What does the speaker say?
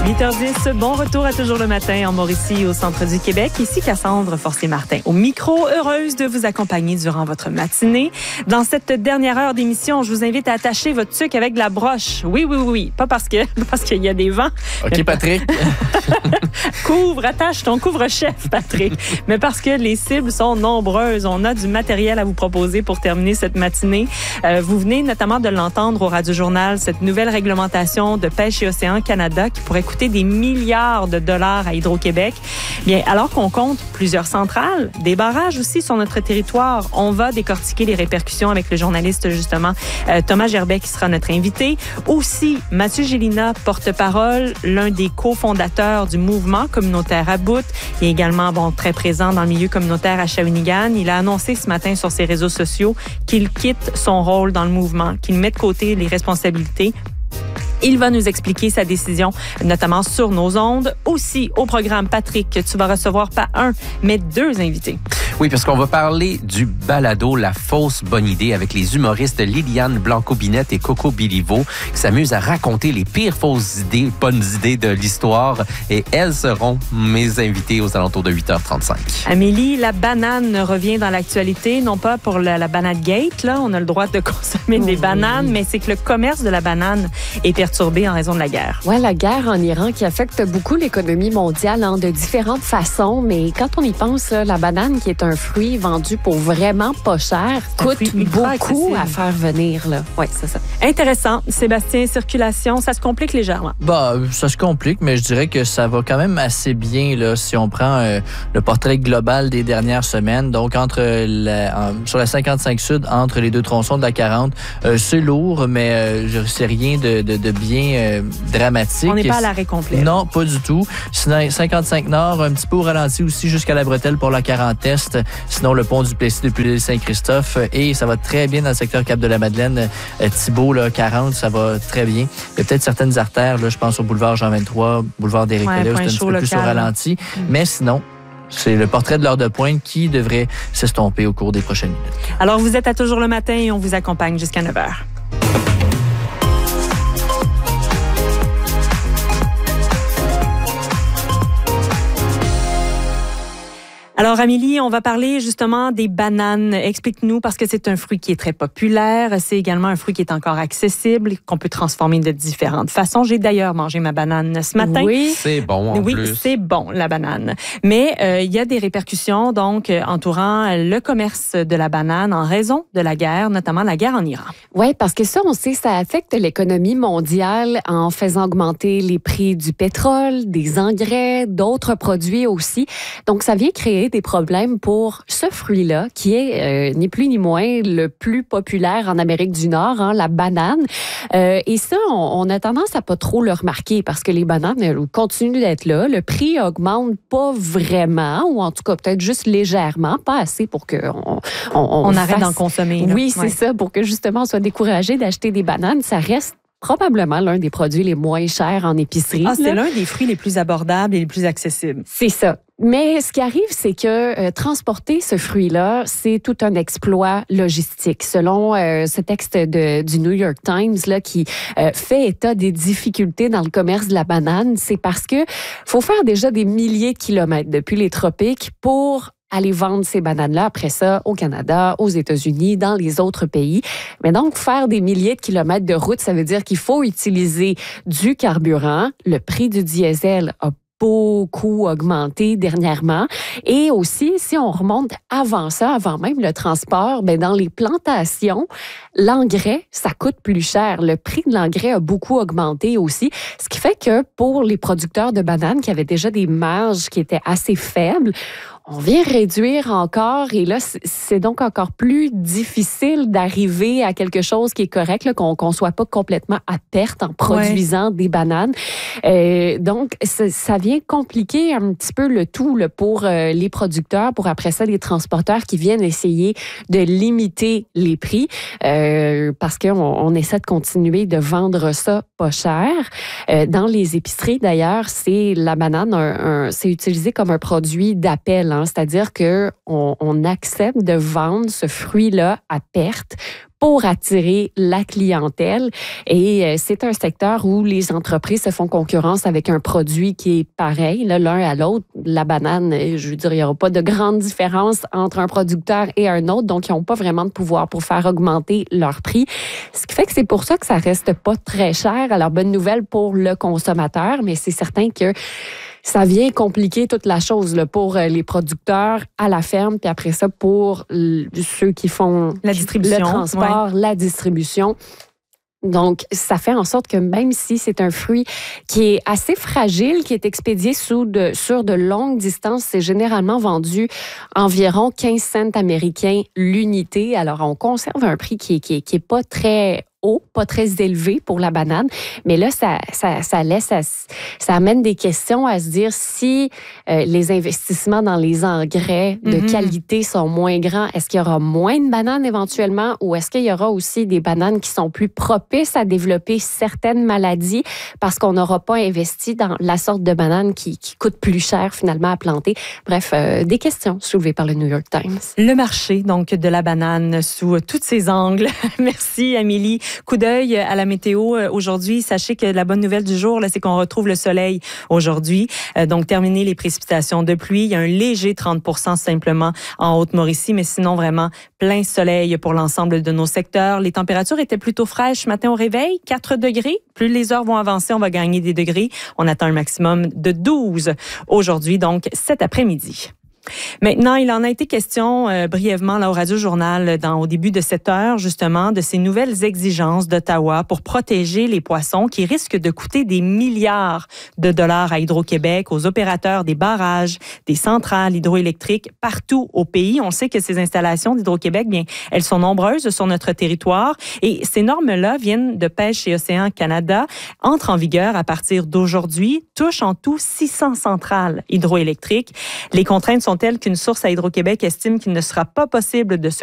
8h10, bon retour à Toujours le matin en Mauricie, au centre du Québec. Ici Cassandre Forcier-Martin au micro, heureuse de vous accompagner durant votre matinée. Dans cette dernière heure d'émission, je vous invite à attacher votre tuque avec de la broche. Oui. Pas parce qu'il y a des vents. OK, Patrick. Attache ton couvre-chef, Patrick. Mais parce que les cibles sont nombreuses. On a du matériel à vous proposer pour terminer cette matinée. Vous venez notamment de l'entendre au Radio-Journal, cette nouvelle réglementation de Pêche et Océan Canada qui pourrait coûter des milliards de dollars à Hydro-Québec. Bien, alors qu'on compte plusieurs centrales, des barrages aussi sur notre territoire, on va décortiquer les répercussions avec le journaliste, justement, Thomas Gerbet, qui sera notre invité. Aussi, Mathieu Gélina, porte-parole, l'un des cofondateurs du mouvement communautaire à Bout. Il est également, très présent dans le milieu communautaire à Shawinigan. Il a annoncé ce matin sur ses réseaux sociaux qu'il quitte son rôle dans le mouvement, qu'il met de côté les responsabilités. Il va nous expliquer sa décision, notamment sur nos ondes. Aussi, au programme, Patrick, tu vas recevoir pas un, mais deux invités. Oui, parce qu'on va parler du balado La fausse bonne idée avec les humoristes Liliane Blanco-Binette et Coco Bilivo qui s'amusent à raconter les pires fausses idées, bonnes idées de l'histoire. Et elles seront mes invités aux alentours de 8h35. Amélie, la banane revient dans l'actualité, non pas pour la banane gate, là, on a le droit de consommer des bananes, mais c'est que le commerce de la banane est perturbé en raison de la guerre. Oui, la guerre en Iran qui affecte beaucoup l'économie mondiale de différentes façons, mais quand on y pense, la banane qui est un fruit vendu pour vraiment pas cher coûte beaucoup à faire venir. Oui, c'est ça. Intéressant. Sébastien, circulation, ça se complique légèrement. Ça se complique, mais je dirais que ça va quand même assez bien là, si on prend le portrait global des dernières semaines. Donc, sur la 55 Sud, entre les deux tronçons de la 40, c'est lourd, mais c'est rien de bien dramatique. On n'est pas à l'arrêt complet. Non, pas du tout. Sinon, 55 Nord, un petit peu au ralenti aussi jusqu'à la bretelle pour la 40 Est. Sinon, le pont du Plessis depuis l'île Saint-Christophe. Et ça va très bien dans le secteur Cap-de-la-Madeleine. Thibault, 40, ça va très bien. Il y a peut-être certaines artères, là, je pense au boulevard Jean 23, boulevard d'Éric Pellet, c'est un petit peu plus au ralenti. Mais sinon, c'est le portrait de l'heure de pointe qui devrait s'estomper au cours des prochaines minutes. Alors, vous êtes à Toujours le matin et on vous accompagne jusqu'à 9h. Alors, Amélie, on va parler justement des bananes. Explique-nous, parce que c'est un fruit qui est très populaire. C'est également un fruit qui est encore accessible, qu'on peut transformer de différentes façons. J'ai d'ailleurs mangé ma banane ce matin. Oui. C'est bon en plus. Oui, c'est bon, la banane. Mais il y a des répercussions, donc, entourant le commerce de la banane en raison de la guerre, notamment la guerre en Iran. Oui, parce que ça, on sait, ça affecte l'économie mondiale en faisant augmenter les prix du pétrole, des engrais, d'autres produits aussi. Donc, ça vient créer des problèmes pour ce fruit-là, qui est ni plus ni moins le plus populaire en Amérique du Nord, la banane. Et ça, on a tendance à pas trop le remarquer parce que les bananes, elles continuent d'être là. Le prix augmente pas vraiment, ou en tout cas peut-être juste légèrement, pas assez pour qu'on arrête d'en consommer. Là. Oui, c'est ça, pour que justement on soit découragé d'acheter des bananes. Ça reste probablement l'un des produits les moins chers en épicerie. C'est l'un des fruits les plus abordables et les plus accessibles. C'est ça. Mais ce qui arrive, c'est que transporter ce fruit-là, c'est tout un exploit logistique. Selon ce texte du New York Times là, qui fait état des difficultés dans le commerce de la banane, c'est parce que faut faire déjà des milliers de kilomètres depuis les tropiques pour aller vendre ces bananes-là, après ça, au Canada, aux États-Unis, dans les autres pays. Mais donc, faire des milliers de kilomètres de route, ça veut dire qu'il faut utiliser du carburant. Le prix du diesel a beaucoup augmenté dernièrement. Et aussi, si on remonte avant ça, avant même le transport, dans les plantations, l'engrais, ça coûte plus cher. Le prix de l'engrais a beaucoup augmenté aussi, ce qui fait que pour les producteurs de bananes qui avaient déjà des marges qui étaient assez faibles, on vient réduire encore et là, c'est donc encore plus difficile d'arriver à quelque chose qui est correct, là, qu'on ne soit pas complètement à perte en produisant des bananes. Donc, ça vient compliquer un petit peu le tout là, pour les producteurs, pour après ça, les transporteurs qui viennent essayer de limiter les prix parce qu'on essaie de continuer de vendre ça pas cher. Dans les épiceries, d'ailleurs, la banane, c'est utilisé comme un produit d'appel. C'est-à-dire qu'on accepte de vendre ce fruit-là à perte pour attirer la clientèle. Et c'est un secteur où les entreprises se font concurrence avec un produit qui est pareil, là, l'un à l'autre. La banane, je veux dire, il n'y aura pas de grande différence entre un producteur et un autre, donc ils n'ont pas vraiment de pouvoir pour faire augmenter leur prix. Ce qui fait que c'est pour ça que ça reste pas très cher. Alors, bonne nouvelle pour le consommateur, mais c'est certain que ça vient compliquer toute la chose là, pour les producteurs à la ferme, puis après ça, pour ceux qui font la distribution, le transport, la distribution. Donc, ça fait en sorte que même si c'est un fruit qui est assez fragile, qui est expédié sur de longues distances, c'est généralement vendu environ 15 cents américains l'unité. Alors, on conserve un prix qui est pas très haut, pas très élevé pour la banane, mais là, ça amène des questions à se dire si les investissements dans les engrais de qualité sont moins grands, est-ce qu'il y aura moins de bananes éventuellement ou est-ce qu'il y aura aussi des bananes qui sont plus propices à développer certaines maladies parce qu'on n'aura pas investi dans la sorte de banane qui coûte plus cher finalement à planter. Bref, des questions soulevées par le New York Times. Le marché, donc, de la banane sous tous ses angles. Merci, Amélie. Coup d'œil à la météo aujourd'hui. Sachez que la bonne nouvelle du jour, là, c'est qu'on retrouve le soleil aujourd'hui. Donc, terminer les précipitations de pluie. Il y a un léger 30% simplement en Haute-Mauricie, mais sinon vraiment plein soleil pour l'ensemble de nos secteurs. Les températures étaient plutôt fraîches ce matin au réveil, 4 degrés. Plus les heures vont avancer, on va gagner des degrés. On atteint un maximum de 12 aujourd'hui, donc cet après-midi. Maintenant, il en a été question brièvement là, au Radio-Journal au début de cette heure, justement, de ces nouvelles exigences d'Ottawa pour protéger les poissons qui risquent de coûter des milliards de dollars à Hydro-Québec, aux opérateurs des barrages, des centrales hydroélectriques partout au pays. On sait que ces installations d'Hydro-Québec, bien, elles sont nombreuses sur notre territoire et ces normes-là viennent de Pêche et Océan Canada, entrent en vigueur à partir d'aujourd'hui, touchent en tout 600 centrales hydroélectriques. Les contraintes sont telles qu'une source à Hydro-Québec estime qu'il ne sera pas possible de se